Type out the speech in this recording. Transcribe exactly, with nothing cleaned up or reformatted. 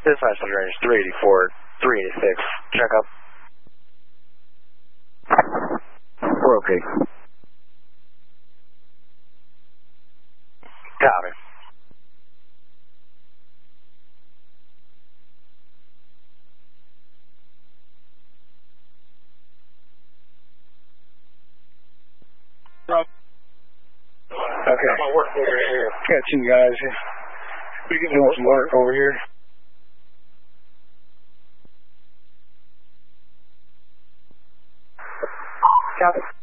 Dispatch range three eighty-four, three eighty-six. Check up. We're okay. Copy. Okay. Got two guys here. We can do some work over here. Copy.